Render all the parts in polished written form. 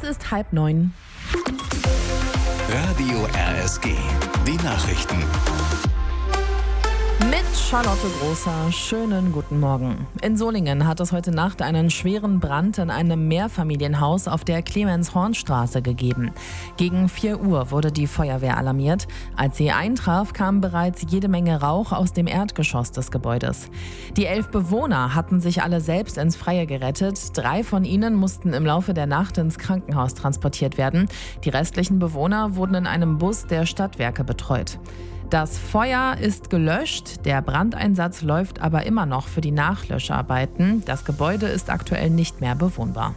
ist 8:30. Radio RSG. Die Nachrichten. Mit Charlotte Großer, schönen guten Morgen. In Solingen hat es heute Nacht einen schweren Brand in einem Mehrfamilienhaus auf der Clemens-Horn-Straße gegeben. Gegen 4 Uhr wurde die Feuerwehr alarmiert. Als sie eintraf, kam bereits jede Menge Rauch aus dem Erdgeschoss des Gebäudes. Die 11 Bewohner hatten sich alle selbst ins Freie gerettet. 3 von ihnen mussten im Laufe der Nacht ins Krankenhaus transportiert werden. Die restlichen Bewohner wurden in einem Bus der Stadtwerke betreut. Das Feuer ist gelöscht, der Brandeinsatz läuft aber immer noch für die Nachlöscharbeiten. Das Gebäude ist aktuell nicht mehr bewohnbar.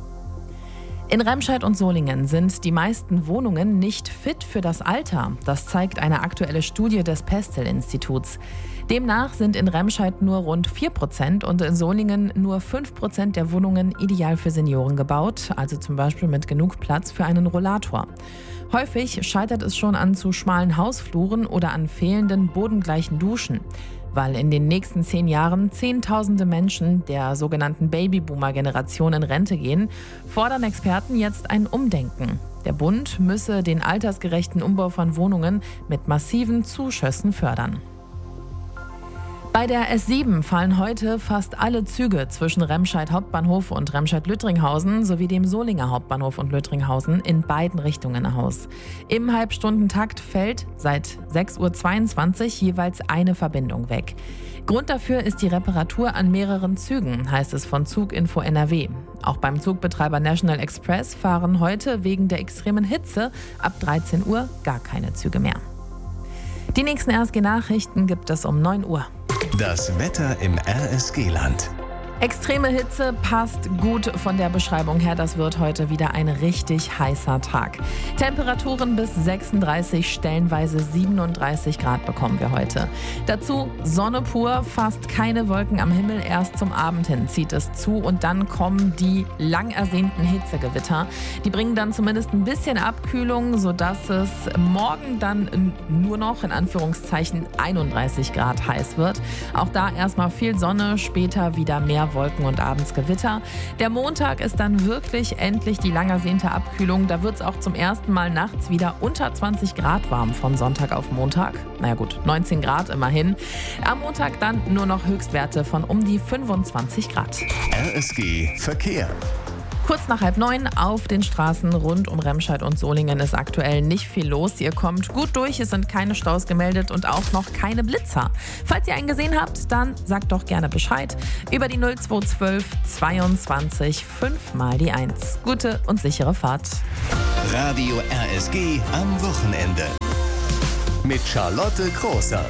In Remscheid und Solingen sind die meisten Wohnungen nicht fit für das Alter. Das zeigt eine aktuelle Studie des Pestel-Instituts. Demnach sind in Remscheid nur rund 4% und in Solingen nur 5% der Wohnungen ideal für Senioren gebaut, also zum Beispiel mit genug Platz für einen Rollator. Häufig scheitert es schon an zu schmalen Hausfluren oder an fehlenden bodengleichen Duschen. Weil in den nächsten 10 Jahren Zehntausende Menschen der sogenannten Babyboomer-Generation in Rente gehen, fordern Experten jetzt ein Umdenken. Der Bund müsse den altersgerechten Umbau von Wohnungen mit massiven Zuschüssen fördern. Bei der S7 fallen heute fast alle Züge zwischen Remscheid Hauptbahnhof und Remscheid-Lüttringhausen sowie dem Solinger Hauptbahnhof und Lüttringhausen in beiden Richtungen aus. Im Halbstundentakt fällt seit 6:22 Uhr jeweils eine Verbindung weg. Grund dafür ist die Reparatur an mehreren Zügen, heißt es von Zuginfo NRW. Auch beim Zugbetreiber National Express fahren heute wegen der extremen Hitze ab 13 Uhr gar keine Züge mehr. Die nächsten RSG-Nachrichten gibt es um 9 Uhr. Das Wetter im RSG-Land. Extreme Hitze passt gut von der Beschreibung her. Das wird heute wieder ein richtig heißer Tag. Temperaturen bis 36, stellenweise 37 Grad bekommen wir heute. Dazu Sonne pur, fast keine Wolken am Himmel. Erst zum Abend hin zieht es zu und dann kommen die lang ersehnten Hitzegewitter. Die bringen dann zumindest ein bisschen Abkühlung, sodass es morgen dann nur noch in Anführungszeichen 31 Grad heiß wird. Auch da erstmal viel Sonne, später wieder mehr Wolken und abends Gewitter. Der Montag ist dann wirklich endlich die lang ersehnte Abkühlung. Da wird es auch zum ersten Mal nachts wieder unter 20 Grad warm von Sonntag auf Montag. Naja gut, 19 Grad immerhin. Am Montag dann nur noch Höchstwerte von um die 25 Grad. RSG Verkehr. Kurz nach 8:30 auf den Straßen rund um Remscheid und Solingen ist aktuell nicht viel los. Ihr kommt gut durch, es sind keine Staus gemeldet und auch noch keine Blitzer. Falls ihr einen gesehen habt, dann sagt doch gerne Bescheid. Über die 0212 22 5 mal die 1. Gute und sichere Fahrt. Radio RSG am Wochenende. Mit Charlotte Großer.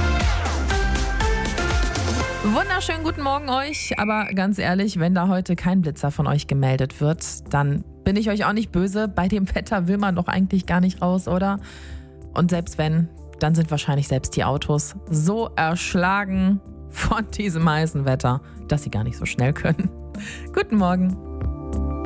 Wunderschönen guten Morgen euch, aber ganz ehrlich, wenn da heute kein Blitzer von euch gemeldet wird, dann bin ich euch auch nicht böse. Bei dem Wetter will man doch eigentlich gar nicht raus, oder? Und selbst wenn, dann sind wahrscheinlich selbst die Autos so erschlagen von diesem heißen Wetter, dass sie gar nicht so schnell können. Guten Morgen.